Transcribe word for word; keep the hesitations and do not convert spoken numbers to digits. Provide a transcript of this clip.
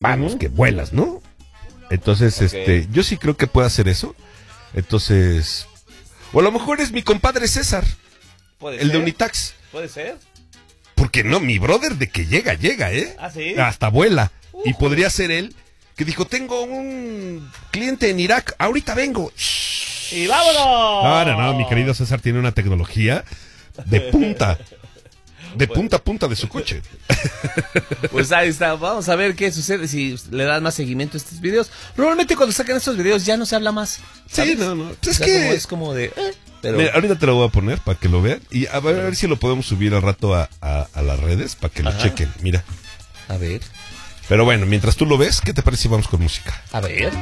vamos, Ujú. que vuelas, ¿no? Entonces, Ok. este, yo sí creo que puede hacer eso. Entonces, o a lo mejor es mi compadre César, ¿Puede el de ser? Unitax. ¿Puede ser? Porque no, mi brother de que llega, llega, ¿eh? ¿Ah, sí? Hasta vuela. Y Ujú. podría ser él que dijo, tengo un cliente en Irak, ahorita vengo. ¡Y vámonos! No, no, no, mi querido César tiene una tecnología de punta. De Bueno. punta a punta de su coche. Pues ahí está, vamos a ver qué sucede si le dan más seguimiento a estos videos. Normalmente cuando sacan estos videos ya no se habla más. Sí, ¿sabes? no, no. Pues O es sea, que... como- es como de... eh, pero... Mira, ahorita te lo voy a poner para que lo vean. Y a ver, a ver si lo podemos subir al rato a, a, a las redes para que lo Ajá. chequen. Mira. A ver, Pero bueno, mientras tú lo ves, ¿qué te parece si vamos con música? a ver.